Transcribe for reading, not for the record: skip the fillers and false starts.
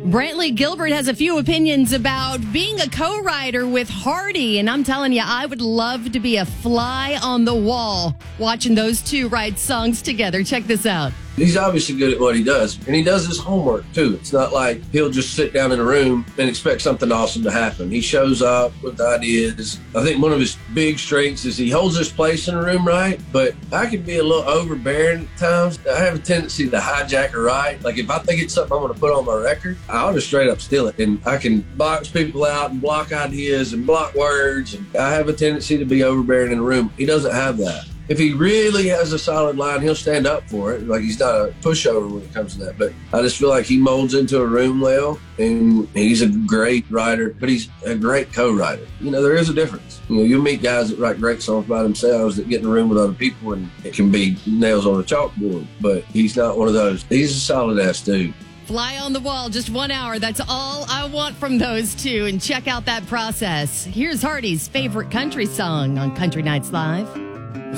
Brantley Gilbert has a few opinions about being a co-writer with Hardy, and I'm telling you, I would love to be a fly on the wall watching those two write songs together. Check this out. He's obviously good at what he does, and he does his homework, too. It's not like he'll just sit down in a room and expect something awesome to happen. He shows up with ideas. I think one of his big strengths is he holds his place in a room right, but I can be a little overbearing at times. I have a tendency to hijack a write. Like, if I think it's something I'm going to put on my record, I'll just straight up steal it, and I can box people out and block ideas and block words, and I have a tendency to be overbearing in a room. He doesn't have that. If he really has a solid line, he'll stand up for it. Like, he's not a pushover when it comes to that. But I just feel like he molds into a room well, and he's a great writer, but he's a great co-writer. You know, there is a difference. You know, you'll meet guys that write great songs by themselves that get in a room with other people, and it can be nails on a chalkboard. But he's not one of those. He's a solid-ass dude. Fly on the wall, just 1 hour. That's all I want from those two. And check out that process. Here's Hardy's favorite country song on Country Nights Live.